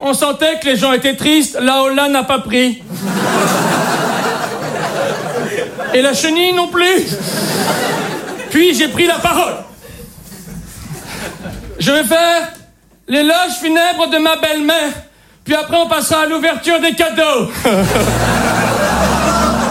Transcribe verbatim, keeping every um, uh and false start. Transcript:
On sentait que les gens étaient tristes, la Holla n'a pas pris. Et la chenille non plus. Puis j'ai pris la parole. Je vais faire l'éloge funèbre de ma belle-mère. Puis après on passera à l'ouverture des cadeaux.